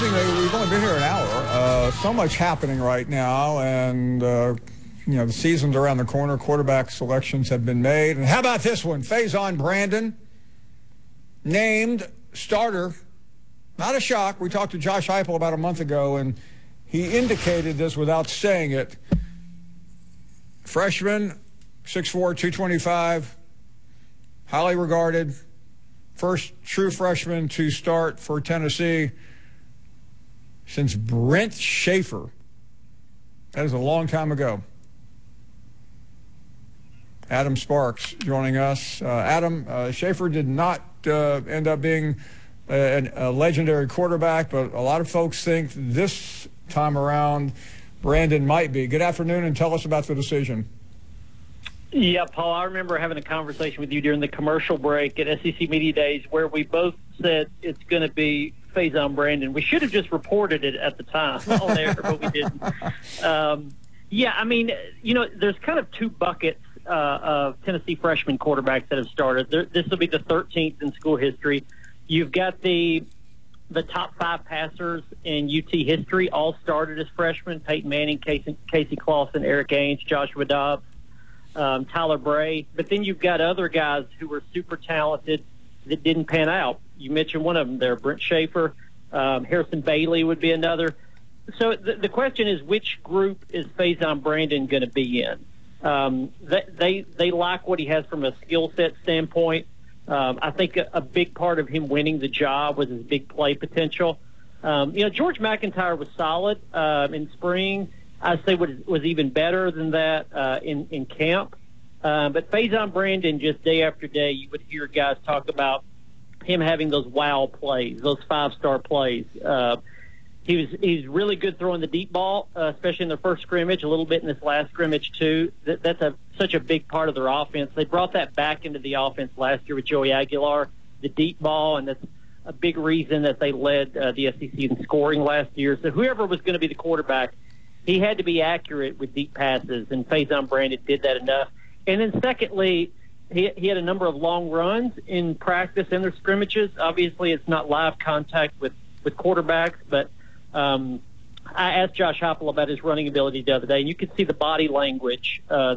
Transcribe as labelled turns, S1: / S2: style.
S1: amazingly, we've only been here an hour. So much happening right now, and the season's around the corner. Quarterback selections have been made. And how about this one? Faison Brandon named starter. Not a shock. We talked to Josh Heupel about a month ago, and he indicated this without saying it. Freshman, 6'4", 225, highly regarded. First true freshman to start for Tennessee since Brent Schaeffer. That is a long time ago. Adam Sparks joining us. Adam, Schaeffer did not end up being a legendary quarterback, but a lot of folks think this time around Brandon might be. Good afternoon, and tell us about the decision.
S2: Yeah, Paul, I remember having a conversation with you during the commercial break at SEC Media Days where we both said it's going to be Faison Brandon. We should have just reported it at the time on air, but we didn't. There's kind of two buckets of Tennessee freshman quarterbacks that have started. This will be the 13th in school history. You've got the top five passers in UT history all started as freshmen: Peyton Manning, Casey Clausen, Eric Ainge, Joshua Dobbs, Tyler Bray. But then you've got other guys who were super talented that didn't pan out. You mentioned one of them there, Brent Schaeffer. Harrison Bailey would be another. So the question is, which group is Faison Brandon going to be in? They like what he has from a skill set standpoint. I think a big part of him winning the job was his big play potential. George McIntyre was solid in spring. I'd say was even better than that in camp. But Faison Brandon, just day after day, you would hear guys talk about him having those wow plays, those five-star plays. He's really good throwing the deep ball, especially in their first scrimmage, a little bit in this last scrimmage too. That's such a big part of their offense. They brought that back into the offense last year with Joey Aguilar, the deep ball, and that's a big reason that they led the SEC in scoring last year. So whoever was going to be the quarterback, he had to be accurate with deep passes, and Faison Brandon did that enough. And then secondly, he had a number of long runs in practice and their scrimmages. Obviously, it's not live contact with quarterbacks, but I asked Josh Heupel about his running ability the other day, and you could see the body language